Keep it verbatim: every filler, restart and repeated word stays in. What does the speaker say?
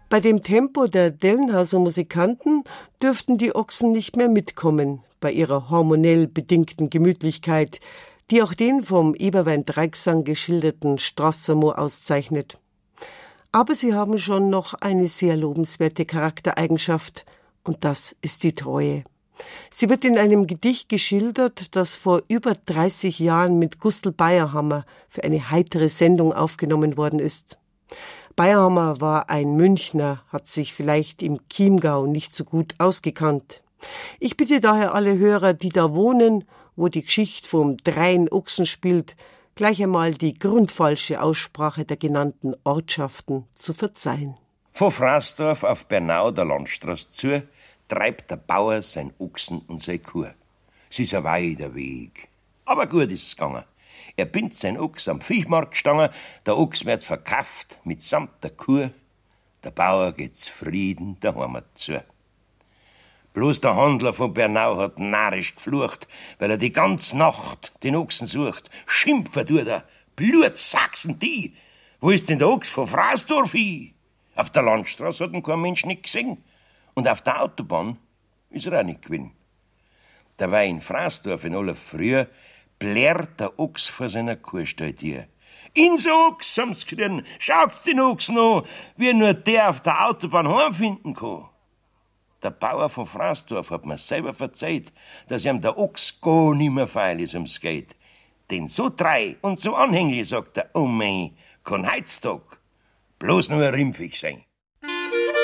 Bei dem Tempo der Dellenhauser Musikanten dürften die Ochsen nicht mehr mitkommen, bei ihrer hormonell bedingten Gemütlichkeit, die auch den vom Eberwein-Dreigsang geschilderten Strassermoor auszeichnet. Aber sie haben schon noch eine sehr lobenswerte Charaktereigenschaft, und das ist die Treue. Sie wird in einem Gedicht geschildert, das vor über dreißig Jahren mit Gustl Bayerhammer für eine heitere Sendung aufgenommen worden ist. Bayerhammer war ein Münchner, hat sich vielleicht im Chiemgau nicht so gut ausgekannt. Ich bitte daher alle Hörer, die da wohnen, wo die Geschichte vom Dreien Ochsen spielt, gleich einmal die grundfalsche Aussprache der genannten Ortschaften zu verzeihen. Von Fraßdorf auf Bernau der Landstraße zu, treibt der Bauer sein Ochsen und seine Kuh. Es ist ein weiter Weg, aber gut ist es gegangen. Er bindet sein Ochs am Viehmarkt gestangen, der Ochs wird verkauft mitsamt der Kuh, der Bauer geht zufrieden der Heimat zu. Bloß der Handler von Bernau hat narrisch geflucht, weil er die ganze Nacht den Ochsen sucht. Schimpfen tut er, Blutsachsen die. Wo ist denn der Ochs von Fraßdorf hin? Auf der Landstraße hat ihn kein Mensch nicht gesehen. Und auf der Autobahn ist er auch nicht gewesen. Dabei in Fraßdorf in aller Früh blärt der Ochs vor seiner Kuhstalltür. »Ins Ochs«, haben sie geschrien, »schaut's den Ochs noch, wie nur der auf der Autobahn heimfinden kann.« Der Bauer von Fraßdorf hat mir selber verzeiht, dass ihm der Ochs gar nimmer feil ist ums Geld. Denn so treu und so anhänglich, sagt er, oh mei, kann heutzutage bloß nur ein Rimpfig sein.